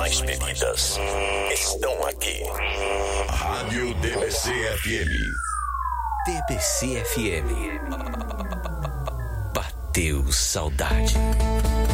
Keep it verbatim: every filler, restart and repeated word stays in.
mais pedidas estão aqui. Rádio D B C F M. D B C F M. Bateu saudade.